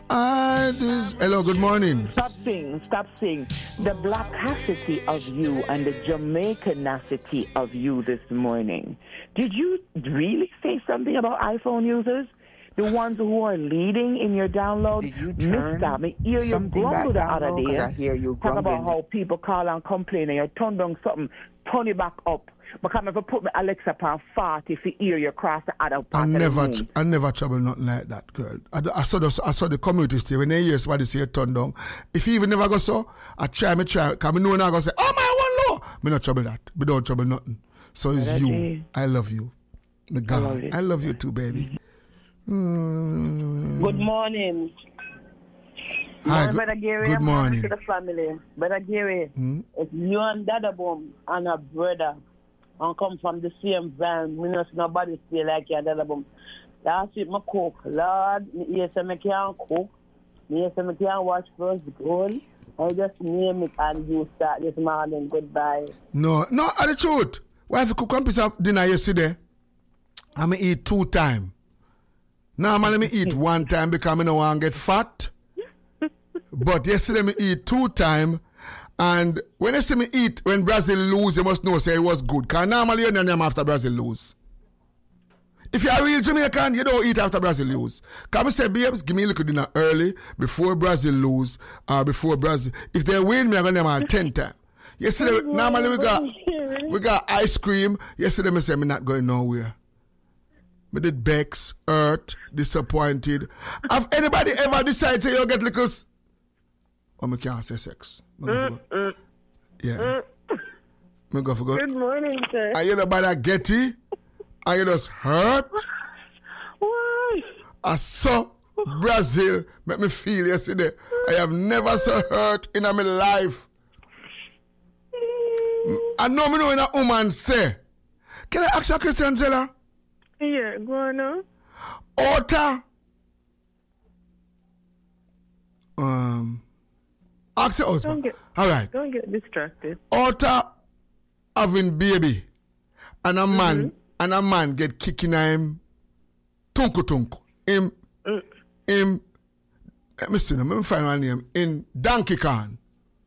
Hello, good morning. Stop sing. The blackacity of you and the Jamaicanacity of you this morning. Did you really say something about iPhone users? The ones who are leading in your download? Did you turn me hear you grumble the other day. I hear you talk grumbling. about how people call and complain and you turn down something, turn it back up. Because if I put my Alexa on 40 if you hear you cross the other part of the room. I never trouble nothing like that, girl. I saw the community stay. When they hear somebody say turn down, if you even never go so, I try. Because I know now I go say, oh my one low. Me not trouble that. Me don't trouble nothing. So it's you. I love you. My God. I love you too, baby. Good morning. Hi, Brother Gary, good morning. To the family. Brother Gary, it's you and Dada Boom and a brother and come from the same van. We know nobody stay like you and Dada Boom. Last week, I cook. Lord, me say I can't cook. Me say I can't wash first goal. I just name it and you start this morning. Goodbye. No, the truth. Why if you cook one piece of dinner yesterday, I eat 2 times. Normally, I eat 1 time because I don't want to get fat. But yesterday, I eat 2 times. And when I say me eat, when Brazil lose, you must know say it was good. Because normally, you don't name after Brazil lose. If you're a real Jamaican, you don't eat after Brazil lose. Because I say, babes, give me a little dinner early, before Brazil lose, or before Brazil. If they win, I'm going to name 10 times. Yesterday, normally we got ice cream. Yesterday, I said, I'm not going nowhere. Me did vex, hurt, disappointed. Have anybody ever decided to get lickles? Or me can't say sex. Yeah. Me go for good. Good morning, sir. Are you nobody getty? Are you just hurt? Why? I saw Brazil make me feel yesterday. I have never so hurt in my life. I know me know when a woman say. Can I ask you a question, Zella? Yeah, go on now. Otta. Ask your husband. All right. Don't get distracted. Otta having baby, and a man get kicking him. Tunku. Him. Let me see. Let me find one name. In Donkey Kong.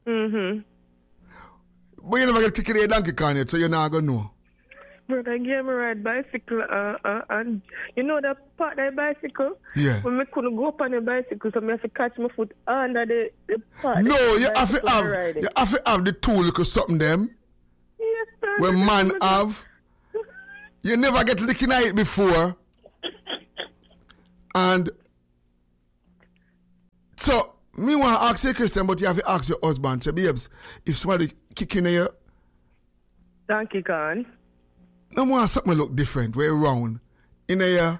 But you never get kicking in Donkey Kong yet, so you're not gonna know. But I gave me ride bicycle, and you know that part of the bicycle? Yeah. When I couldn't go up on the bicycle, so I have to catch my foot under the part. No, you have to have the tool because something them. Yes, sir. When man have. You never get licking at it before. And so, me want to ask you a question, but you have to ask your husband. Say, babes, if somebody kicking at you. Donkey Kong. No more something look different, way round. In a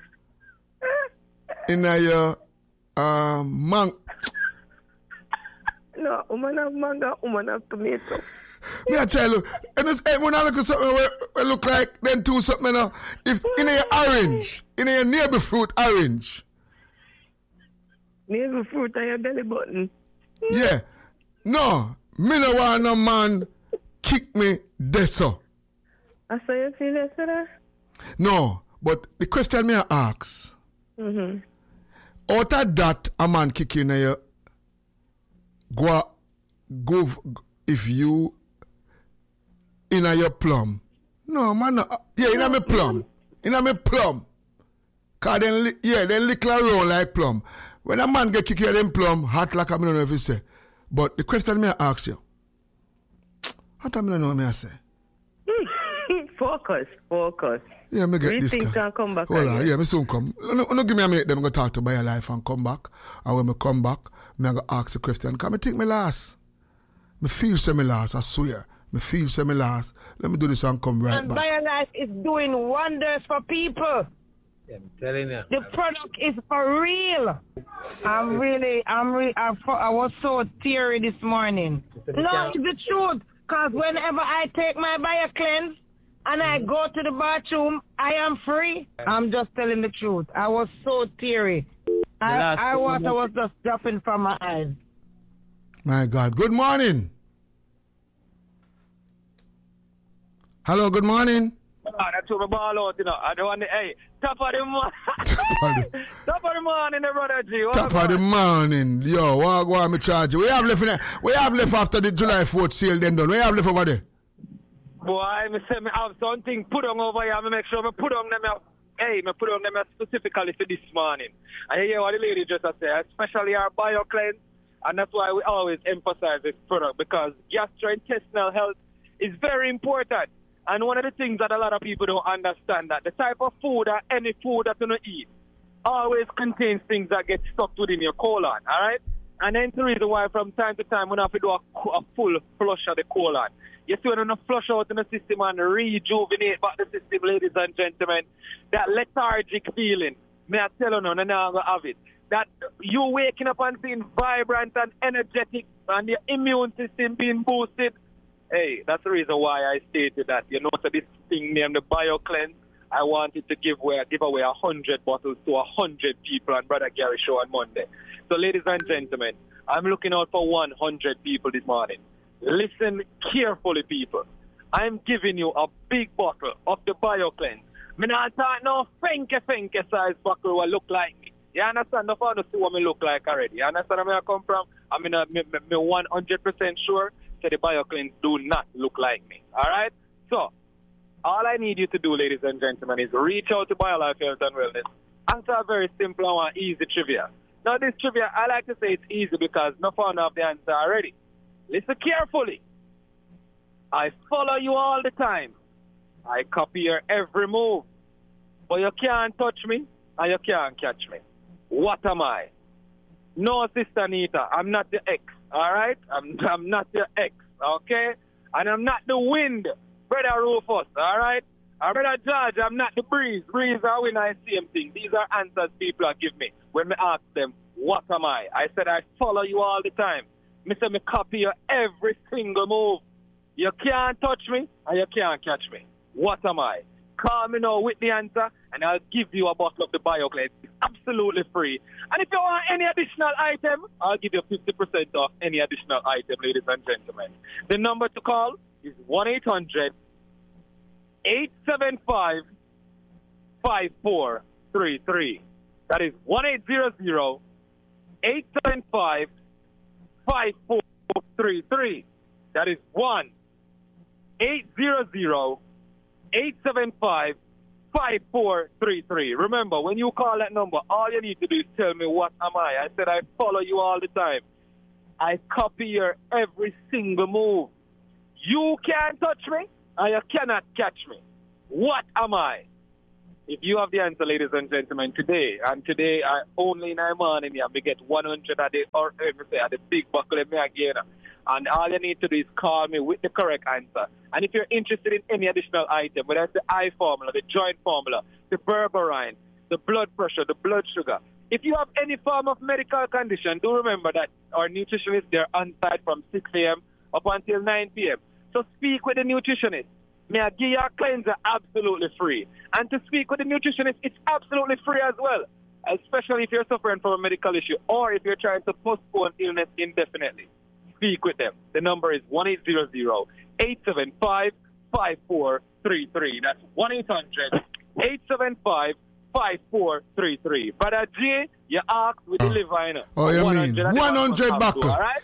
No, woman have manga, woman have tomato. Me a tell you, and this when I look at something where look like then two something now. If in a orange, in a neighbor fruit orange. Neighbor fruit on your belly button. Yeah. No, me no want no man kick me deso. I saw you feel yesterday? No, but the question me ask. Out of that, a man kicking you, go if you in your plum. No, man, no. Yeah, in my plum. In my plum. Cause then lick around like plum. When a man get kicked in plum, hot like I don't know if you say. But the question me ask you, what I don't know me I say? Focus. Yeah, me get this. Rethink and come back. Hold on, yeah, me soon come. No give me a minute, then I'm going to talk to about your life and come back. And when I come back, I'm going to ask the question. Can I take me last? Me feel say me last, I swear. Me feel say me last. Let me do this and come right back. BioLife is doing wonders for people. I'm telling you. The product is for real. I was so teary this morning. No, it's the truth. Because whenever I take my BioCleanse and I go to the bathroom, I am free. I'm just telling the truth. I was so teary. I was just dropping from my eyes. My God. Good morning. Hello, good morning. That's what my ball out, you know. I don't want to, hey, top of the morning. Top of the morning, brother G. Top of the morning. Yo, what go on me charge you? We have left after the July 4th sale then done. We have left over there. Boy, me say me have something put on over here. Me make sure me put on them. Hey, me put on them specifically for this morning. And you hear what the lady just said, especially our BioCleanse. And that's why we always emphasize this product, because gastrointestinal health is very important. And one of the things that a lot of people don't understand, that the type of food or any food that you eat always contains things that get stuck within your colon, all right? And then the reason why from time to time we have to do a full flush of the colon. You see, when you flush out in the system and rejuvenate back the system, ladies and gentlemen, that lethargic feeling, may I tell you now, I'm going to have it. That you waking up and feeling vibrant and energetic and your immune system being boosted. Hey, that's the reason why I stated that. You know, so this thing named the BioCleanse, I wanted to give away 100 bottles to 100 people on Brother Gary Show on Monday. So, ladies and gentlemen, I'm looking out for 100 people this morning. Listen carefully, people. I'm giving you a big bottle of the BioCleanse. Me not talk no fenke size bottle will look like me. You understand? No fun to see what me look like already. You understand where I come from? I mean, me 100% sure that the BioCleanse do not look like me. All right? So, all I need you to do, ladies and gentlemen, is reach out to BioLife Health and Wellness. Answer a very simple and easy trivia. Now, this trivia, I like to say it's easy because no fun have the answer already. Listen carefully. I follow you all the time. I copy your every move. But you can't touch me and you can't catch me. What am I? No, Sister Anita, I'm not your ex, all right? I'm not your ex, okay? And I'm not the wind, Brother Rufus, all right? And Brother George, I'm not the breeze. Breeze are when I see thing. These are answers people are give me when I ask them, what am I? I said I follow you all the time. Me say me copy your every single move. You can't touch me and you can't catch me. What am I? Call me now with the answer and I'll give you a bottle of the BioCleanse. It's absolutely free. And if you want any additional item, I'll give you 50% off any additional item, ladies and gentlemen. The number to call is 1-800-875-5433. That is 1-800-875-5433. That is 1-800-875-5433. Remember, when you call that number, all you need to do is tell me, what am I? I said I follow you all the time. I copy your every single move. You can't touch me, and you cannot catch me. What am I? If you have the answer, ladies and gentlemen, today I only in the morning, we get 100 a day, or say at the big buckle of me again. And all you need to do is call me with the correct answer. And if you're interested in any additional item, whether it's the eye formula, the joint formula, the berberine, the blood pressure, the blood sugar, if you have any form of medical condition, do remember that our nutritionists, they're on site from 6 a.m. up until 9 p.m. So speak with the nutritionist. May I give you a cleanser absolutely free. And to speak with the nutritionist, it's absolutely free as well, especially if you're suffering from a medical issue or if you're trying to postpone illness indefinitely. Speak with them. The number is 1-800-875-5433. That's 1-800-875-5433. Brother G, you ask, we deliver, you know. Oh, you mean 100 buckle. Right?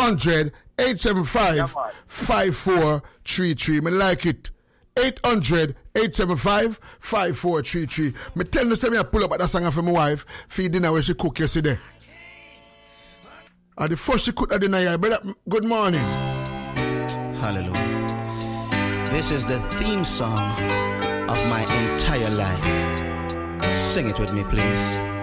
800-875-5433. Me like it. 800-875-5433. Me tell you, say me I pull up at that song for my wife for dinner where she cook yesterday. The first she cooked at dinner, brother. Good morning. Hallelujah. This is the theme song of my entire life. Sing it with me, please.